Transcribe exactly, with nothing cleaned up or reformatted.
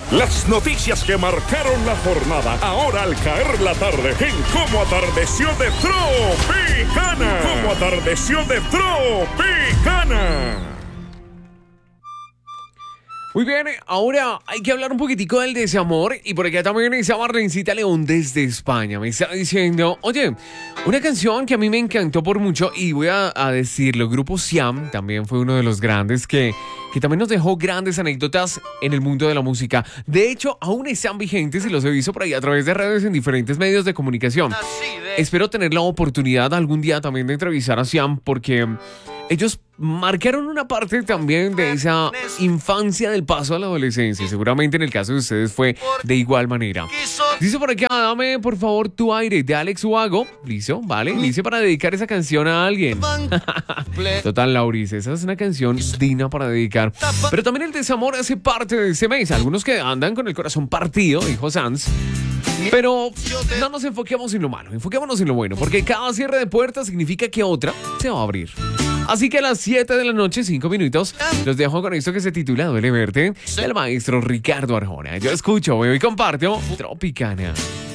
Las noticias que marcaron la jornada, ahora al caer la tarde, en Cómo Atardeció de Tropicana. Cómo Atardeció de Tropicana. Muy bien, ahora hay que hablar un poquitico del desamor. Y por acá también está Marlencita León desde España. Me está diciendo, oye, una canción que a mí me encantó por mucho. Y voy a, a decirlo, Grupo Siam también fue uno de los grandes que, que también nos dejó grandes anécdotas en el mundo de la música. De hecho, aún están vigentes y los he visto por ahí a través de redes en diferentes medios de comunicación. Espero tener la oportunidad algún día también de entrevistar a Siam, porque ellos marcaron una parte también de esa infancia del paso a la adolescencia. Seguramente en el caso de ustedes fue de igual manera. Dice por acá, dame por favor Tu Aire de Alex Ubago. Listo, vale. Dice para dedicar esa canción a alguien. Total, Lauris, esa es una canción digna para dedicar. Pero también el desamor hace parte de ese mes. Algunos que andan con el corazón partido, dijo Sanz. Pero no nos enfoquemos en lo malo, enfoquémonos en lo bueno, porque cada cierre de puerta significa que otra se va a abrir. Así que a las siete de la noche, cinco minutos, los dejo con esto que se titula Duele Verte, del maestro Ricardo Arjona. Yo escucho, veo y comparto Tropicana.